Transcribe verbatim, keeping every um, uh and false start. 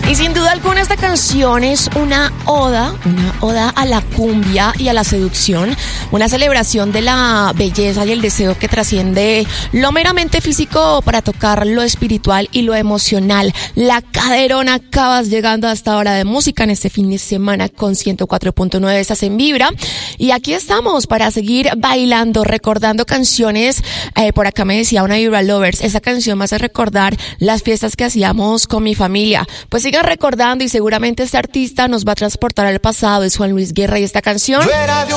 Y sin duda alguna esta canción es una oda, una oda a la cumbia y a la seducción, una celebración de la belleza y el deseo que trasciende lo meramente físico para tocar lo espiritual y lo emocional. La Caderona, acabas llegando a esta hora de música en este fin de semana con ciento cuatro punto nueve, estás en Vibra. Y aquí estamos para seguir bailando, recordando canciones. Eh, por acá me decía una Vibra Lovers, esa canción me hace recordar las fiestas que hacíamos con mi familia. Pues sigan recordando y seguramente este artista nos va a transportar al pasado. Es Juan Luis Guerra y esta canción